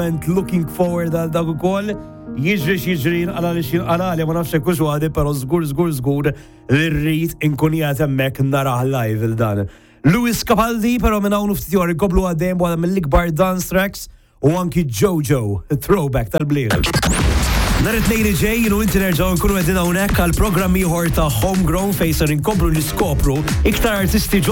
looking forward għal dak ukoll. Jiġri għala li xinqalali ma nafx hekk għadi, però żgur li rrid inkun jagħt hemmhekk naraħ live il-dan. Lewis Capaldi, però minn hawn ftit jor inkomplu għaddejjem waħda mill-ikbar dance tracks u anki Jojo, throwback tal-bliet. Nhar it-tnejn ġej jienu inti nerġgħu nkunu qegħdin hawnhekk għal programm ieħor ta' Homegrown fejn ser inkomplu niskopru iktar artisti